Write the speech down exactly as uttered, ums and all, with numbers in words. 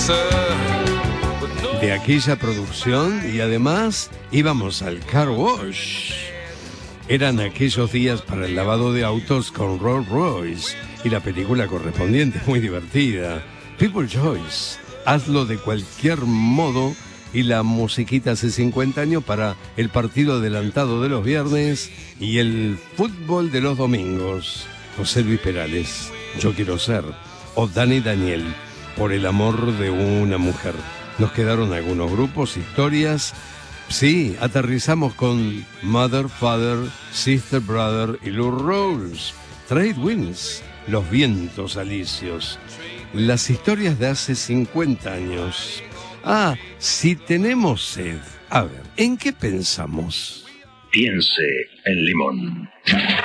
De aquella producción, y además íbamos al car wash. Eran aquellos días para el lavado de autos con Rolls Royce y la película correspondiente, muy divertida. People's Choice, hazlo de cualquier modo, y la musiquita hace cincuenta años para el partido adelantado de los viernes y el fútbol de los domingos. José Luis Perales, Yo quiero ser, o Dani Daniel, Por el amor de una mujer. Nos quedaron algunos grupos, historias. Sí, aterrizamos con Mother, Father, Sister, Brother y Lou Rawls. Trade Winds, Los vientos alisios. Las historias de hace cincuenta años. Ah, si tenemos sed. A ver, ¿en qué pensamos? Piense en Limón.